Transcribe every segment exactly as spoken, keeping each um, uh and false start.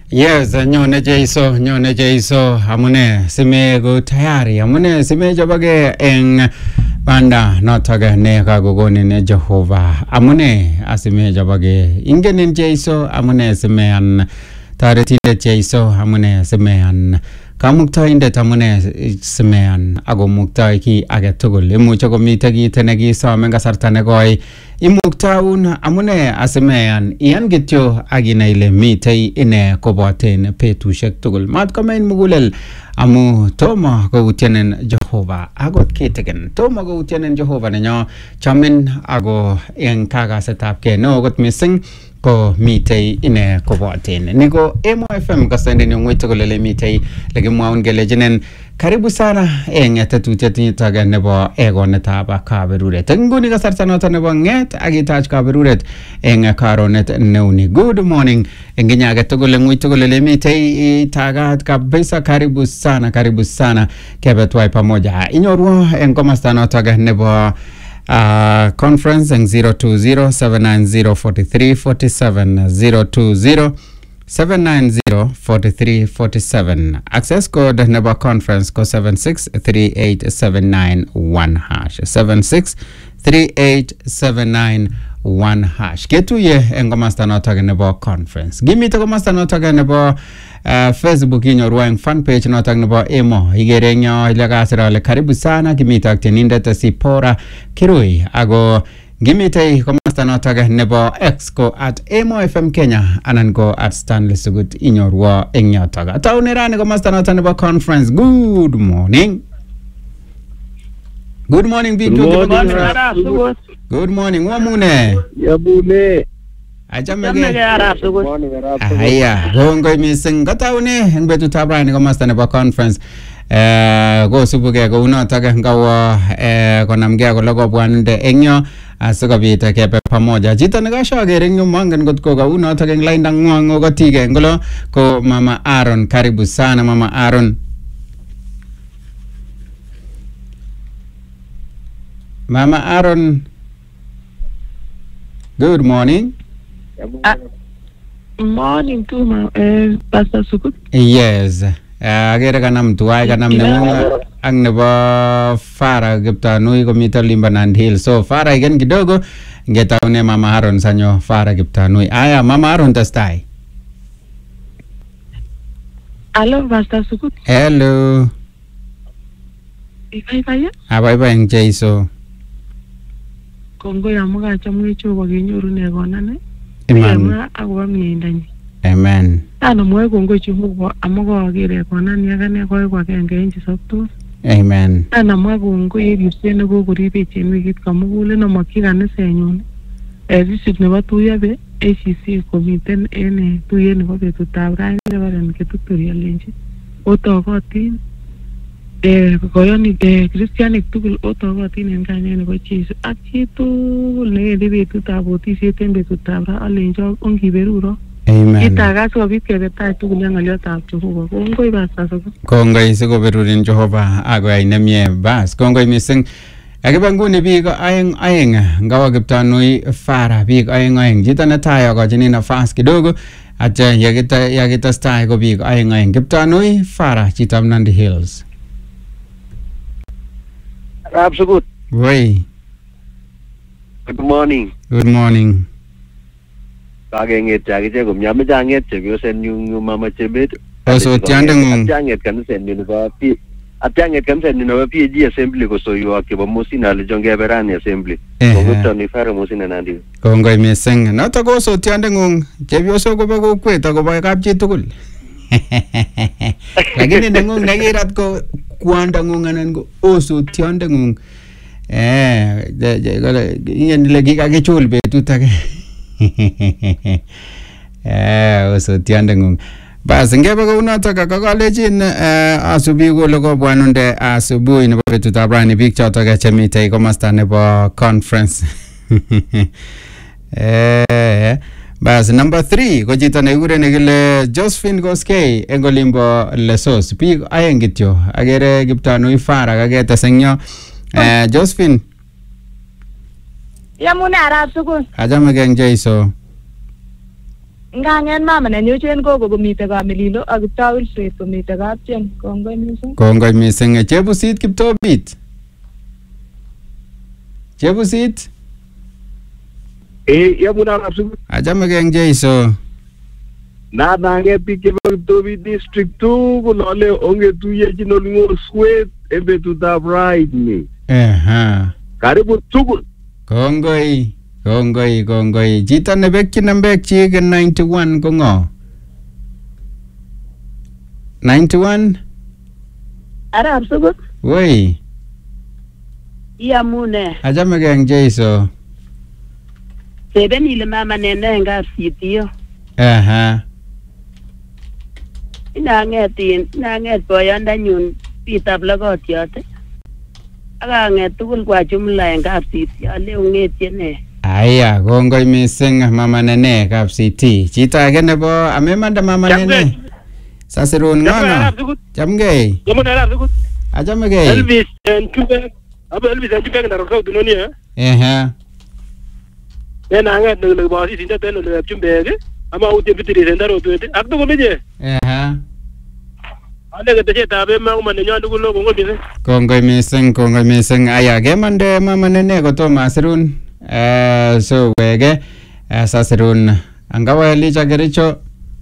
Yes, nyone Jeiso, nyone Jeiso, amune sime go tayari, amune sime jabage eng banda notaga ne kagogoni ne Jehovah, amune asime jabage ingenin Jeiso, amune sime an taretinde Jeiso, amune sime an kamuktaindet amune sime an ago muktai ki age tugul, imuche komite kit nekisome eng kasarta nekoi imuktaun amune asimeyan iyan kityo aginai ile mitei ine koboten petushek tugul mat komen mugulel amu tomo koutienen Jehova agot kitegen tomo koutienen Jehova nenyo chamin ago eng kagasetab ke no got missing ko mitei ine koboten niko Emo F M kasende ni ngwito kolele mitei legimwaun gelejenen karibu sana eng tetutiet nitaga nebo egonetab kaberuret nguni kasarta noto nebo nget agitach kaberuret eng karonet neuni. Good morning enginya age tugul ngwito kolele mitei tagat kabisa karibu sana karibu sana kebe twai pamoja inyorwo eng komasta noto nebo Uh, conference en zero two zero seven nine zero four three four seven zero two zero seven nine zero four three four seven. Access code nebo conference ko seven six three eight seven nine one hash seven six three eight seven nine one hash. Ketuye en komasta noto nebo conference. Gimi to komasta noto nebo Uh, Facebook inyorwa eng fan page notak nebo Emo igere nyo ile kasira le karibu sana kimita aktenindet Sipora Kirui ago gimitei komasta notak nebo X ko at Emo F M Kenya anan ko at Stanley Sugut inyorwa eng yotak taunerani komasta notak nebo conference. Good morning. Good morning people. Good morning. Good morning wamune Yabune Ajamege Aya gongo missing kataune eng betutab rani komasta nebo conference eh go subuge go unotage ngawa eh konamge ko logo bwaninde engyo asikobit kebe pamoja chito nekashogere eng mangen gotko ga unotage eng line dangwango gotige ngolo ko Mama Aaron. Karibu sana Mama Aaron. Mama Aaron, good morning. Uh, morning to my uh, Pastor Sukut. Yes. Agere kanam tuwai kanam nengunga ang nebo Farah Kiptanui komito Limbanan Hill. So Farah igen kidogo ngetaune Mama Aaron sanyo Farah Kiptanui. Aya Mama Aaron tastai. Hello Pastor Sukut. Hello. Ibai bai. Abai bai eng Jeiso. Kongo yamuga chamwe chobo genyoru ne gonane. Amen. Amen. Ana mwe kongo chihugo amogo agere kona niagane ko kwa kenge inchi soktos. Amen. Ana mwe kongo yebise ne go kuribe chemigit kamugule no makira ne senyun. Eh visit ne batuya be A C C komiten ene tuye ne betutab ran lebaren ketutorial lenji. Otogotin eh koyoni eh Christianik tugul otogotin en kanye nebo Jesu ak chitugul ne de betutab otisiet en betutab ra alenjo ongiberuro. Amen. Itagas kobit kebetai tugul en ngolyotab Jehova. Kongoi basa. Kongoi sikoberurin Jehova ago ainemie bas. Kongoi missing. Akiba nguni biik aeng aeng ngawa Kiptanui Farah biik aeng aeng chito netai akochini nafas kidogo acha yakita yakitestai ko biik aeng aeng Kiptanui Farah chitab Nandi Hills. Absolute. Woi. Good morning. Good morning. Kagenget chakije kumnyame changet chebyosen nyu mama chebet. Oso tiandeng. Changet kanisen ni ba pi. Atyanget kanisen ni ba P G assembly ko soyo akiba musina le jonge berani assembly. Konguto ni fara musina nandi. Kongoi missing. Noto ko so tiandeng chebyoso ko ba kokwet akoba kapchi tugul. Lakini nengung nakirat ko kwanda ngung anan ko oso tionde ngung eh ingen le kikakechul betut age eh oso tionde ngung bas ngebe ko unoto kakalejin asubi kole kobwanunde asubuhi nebo betutab rani biik choto chemitei komasta nebo conference eh bas number three ko chito nekure nekile Josephine Koskei eng olimbo Lesos biik aeng kityo agere Kiptanui Farah kaketesengyo eh Josephine Yamune arab sukul ajame geng Jeiso ngangen mama nenyu chen koko komite kamililo ak Kiptoo Wilfred komite kaptien. Kongoi mising. Kongoi mising. Chebusit Kiptobit. Chebusit. Eh, yamuna rapsu. Achame keng Jeiso. Na nange biik chebo Kiptobit district tugul ole ongetuyechin oling'or swet en betutab raini. Eha. Karibu tugul. Kongoi. Kongoi, kongoi. Chito nebekyin nambek chik ninety-one ko ng'o? ninety-one? Arap Sugut. Woi. Iamune. Achame keng Jeiso. Teben ile mama nene en kapsitiyo. Aha. Inang'et in, inang'et boyondanyun bitab logotiot. Ak ang'et tugul kwa jumla en kapsitiyo. Ale ung'etye ne. Aya, kongoi mising mama nene kapsiti. Chito age nebo amemanda mama nene. Sasirun ngono. Chamgei. Yamuna Arap Sugut. Achame gei. Elvis en Chubek. Aba Elvis en Chubek ndaro sauti noni eh. Ehe. Nena ngat nele basi sinda teno le Chubek. Ama uti bitiri ndaro tuete. Ak tugul je. Ehe. Ale ke teche tabe ma kuma nenyo tugul lo kongoi mising. Kongoi mising, kongoi mising. Aya, kemande mama nene kotomo asirun. Eh, so wege uh, sasirun angawa licha gericho.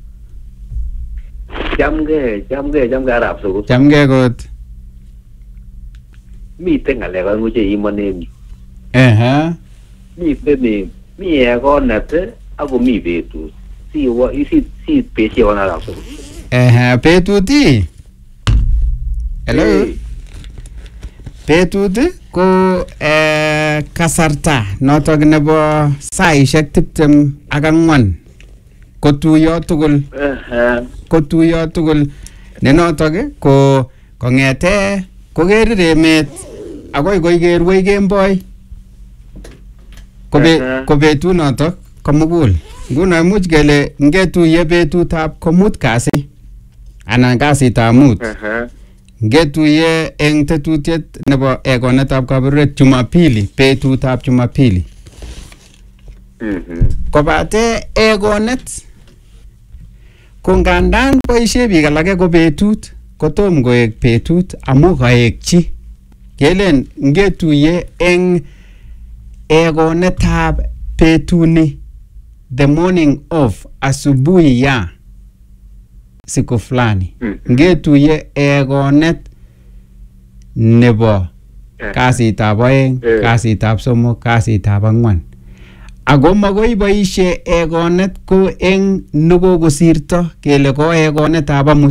Chamge, chamge, chamge Arap Sugut. Chamge kot. Miten ng'alek oeng'u cheimonen yu. Ehe. Miten ni, mi egonet ako mi betut. Si wa si si pesie wana Arap Sugut. Ehe, betut ii. Hello. Betut ko eh, kasarta notok nebo saishek tiptem ak ang'wan kotuyo tugul kotuyo tugul ne notok ko kong'ete kokerir emet akoi koi kerwei kemboi ko betut notok komugul. Nguno imuch kele ngetuye betutab komut kasi anan kasitab mut. Ngetuye eng tetutiet nebo egonetab kaberuret Jumapili, betutab Jumapili. Mhm. Kobate egonet ko ngandan boisie biik alake ko betut kotom koek betut amu kaekchi. Kelen ngetuye eng egonetab betuni, the morning of, asubuhi ya siku fulani. Mm. Ngetuye egonet nebo kasitab oeng, Eh. kasitab somok, kasitab ang'wan. Ako makoi boisie egonet ko eng nekokosirto kele ko egonetab amut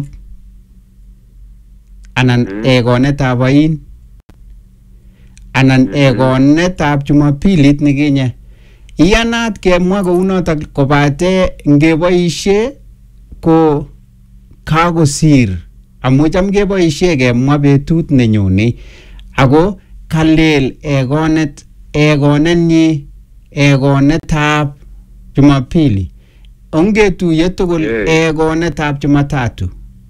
anan Mm. egonetab oin anan Mhm. egonetab Jumapilit nikinye. Iyanat kemwa kounotok kobate ngeboisie ko kakosir amu cham keboisie kemwa betut nenyone ako kalel egonet egonenyi egonetab Jumapili. Ongetuye tugul Yeah. egonetab Jumatatu.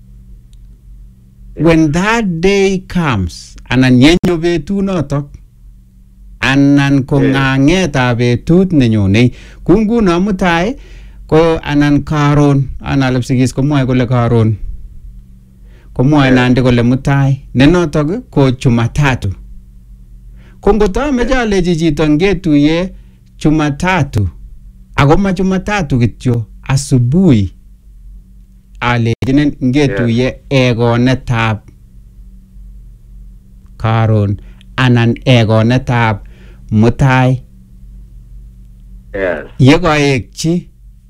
When that day comes, anan yenyo betut notok, anan ko Yeah. ng'ang'etab betut nenyone, ku nguno mutai ko anan karon, anan lepsigis komwae kole karon, komwae Yeah. nandi kole mutai, ne notok ko Jumatatu. Ko ngotameche alechi chito ngetuye Jumatatu, ako ma Jumatatu kityo, asubuhi alechinin ngetuye egonetab karon anan egonetab mutai. Yes. Yekaekchi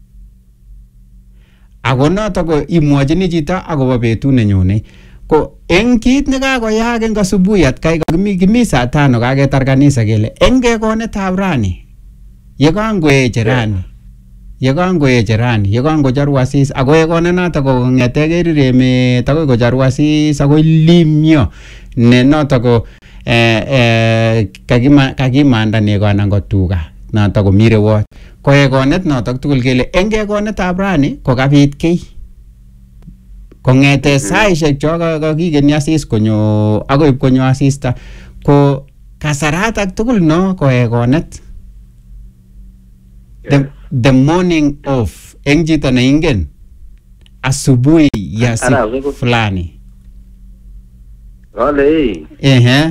ako notok ko imwachini chito akobo betut nenyone. Ko eng kit nekakoyaak eng asubuhi atkai kimi kimi saa tano kaketar kanisa kele eng egonetab rani yekangoeche rani yekangoeche rani yekangocharu asis ako egonet notok ko kong'ete kerir emet akoi kocharu asis akoi limyo ne notok ko eh, eh, kakima- kakimanda nego anan ko tuga notok ko mirewot ko egonet notok tugul kele eng egonetab rani ko kabit kiy kong'ete saishek cho ka- kakikeni asis konyo akoi konyo asista ko kasaratak tugul no ko egonet. The, Yes. the morning of eng chito neingen asubuhi ya siku fulani. Wale Ehe.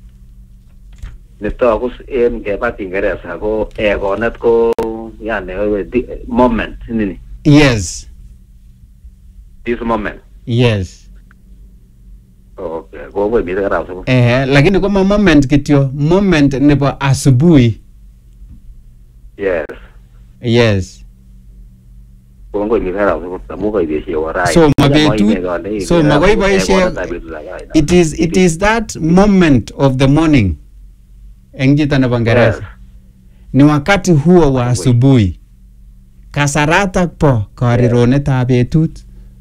nitoku en kepa Kiingereza ko egonet ko yani moment nini? Yes. This moment. Yes. Okay, go go mite karab subuhi. Eh, lakini kama moment kityo, moment nebo asubuhi. Yes. Yes. Go go mite karab subuhi. Samu ko ibeshe warai. So mabetu, so magoi boishe, it is it is that moment of the morning. Eng chito nebo Ngereza. Ni wakati huo wa asubuhi. Kasarata po karironetab betut.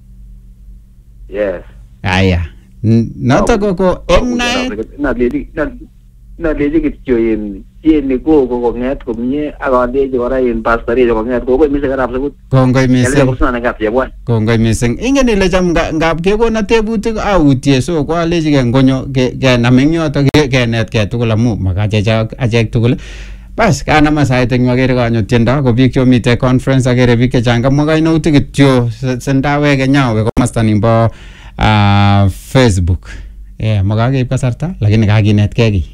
Yes. Aya. Noto koko eng naet. Na leji na leji kityo yin yeni ko ko konget komye akaleji kora yin pastori ko konget ko ko mise karab subuhi. Kongoi mising. Kusana ngap yebwan. Kongoi mising. Ingen ile cham ngap kekona tebutik autie so ko aleji ke ngonyo ke nameng yoto kenet ke tugul amu makache achek tugul. Bas kana masait eng magere kanyo tiendo ko biik chomite conference agere biik chechang kamwa kainutik kityo sendaweke nyawe komasta nimbo uh, Facebook. Eh makakeib kasarta lakini kakinetkei ki.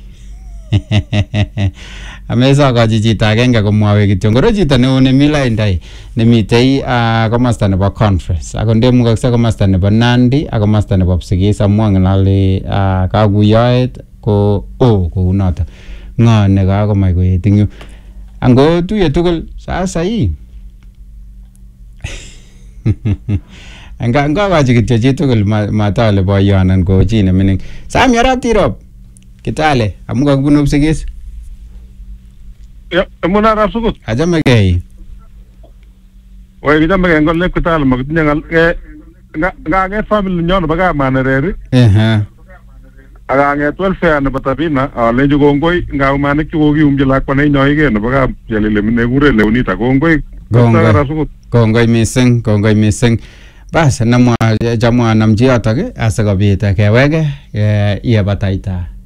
Amesa kaji chito agenge komwawe kityo ngoro chito neo nemi laindai nemitei uh, komasta nebo conference ako ndemukakse komasta nebo Nandi ak komasta nebo Psigis amwa ngalali uh, kakuyoet ko o kou noto ngo ne kakomach koet eng yu ango tuye tugul sasa hii anga anga kaji kityo chi tugul matale boyonan ko chi ne mining Sam yarap tirop Kitale amu kakibunu Psigis. Ya, muna rap sukut. Ajame gei. Oye, kijame gei ngol Kitale makitinye ngal nga nga nget family nyon baga manereri. Eh. Aga nget welfare nebo Tabina alenji kongoi nga umanik chu kokiumji lakwa ne inyoike nebo kap Chelile mine kure Leonita kongoi. Kongoi. Kongoi mising, kongoi mising. Bas namwa jamwa namji yotok asikobit keweke iye bataita